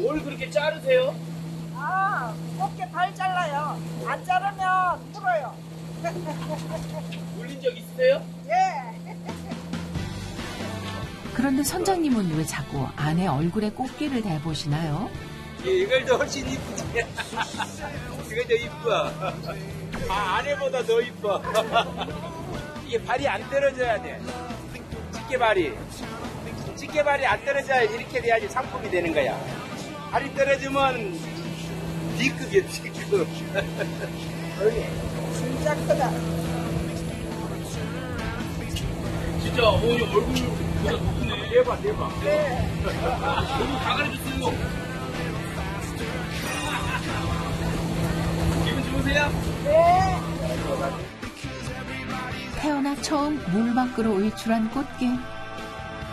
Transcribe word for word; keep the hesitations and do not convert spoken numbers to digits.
뭘 그렇게 자르세요? 아, 꽃게 발 잘라요. 안 자르면 물어요. 물린 적 있으세요? 예. 그런데 선장님은 왜 자꾸 아내 얼굴에 꽃게를 대보시나요? 예, 이걸 더 훨씬 이쁘지. 이거 더 이뻐. 아, 아내보다 더 이뻐. 이게 발이 안 떨어져야 돼. 집게발이. 집게발이 안 떨어져야 이렇게 돼야지 상품이 되는 거야. 발이 떨어지면 D급이야, D급. 진짜 크다. 진짜 어머니 얼굴보다 더 크네. 대박, 대박. 네. 얼굴 다 가려줬어요. 기분 좋으세요? 네. 태어나 처음 물 밖으로 외출한 꽃게.